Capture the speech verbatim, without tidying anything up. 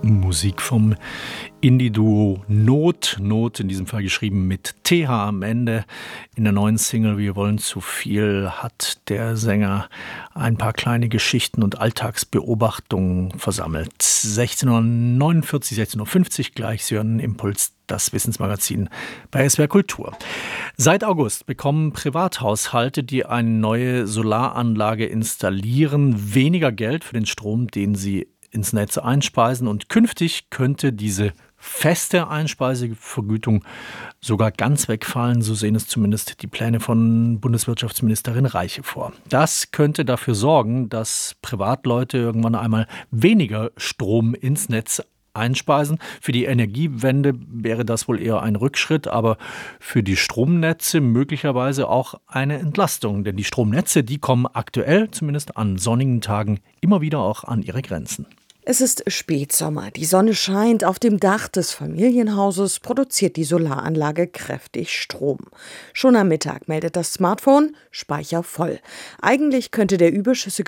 Musik vom Indie-Duo Not. Not in diesem Fall geschrieben mit T H am Ende. In der neuen Single Wir wollen zu viel hat der Sänger ein paar kleine Geschichten und Alltagsbeobachtungen versammelt. sechzehn Uhr neunundvierzig, sechzehn Uhr fünfzig gleich. Sie hören Impuls, das Wissensmagazin bei S W R Kultur. Seit August bekommen Privathaushalte, die eine neue Solaranlage installieren, weniger Geld für den Strom, den sie ins Netz einspeisen, und künftig könnte diese feste Einspeisevergütung sogar ganz wegfallen. So sehen es zumindest die Pläne von Bundeswirtschaftsministerin Reiche vor. Das könnte dafür sorgen, dass Privatleute irgendwann einmal weniger Strom ins Netz einspeisen. Für die Energiewende wäre das wohl eher ein Rückschritt, aber für die Stromnetze möglicherweise auch eine Entlastung. Denn die Stromnetze, die kommen aktuell, zumindest an sonnigen Tagen, immer wieder auch an ihre Grenzen. Es ist Spätsommer, die Sonne scheint, auf dem Dach des Familienhauses produziert die Solaranlage kräftig Strom. Schon am Mittag meldet das Smartphone Speicher voll. Eigentlich könnte der überschüssige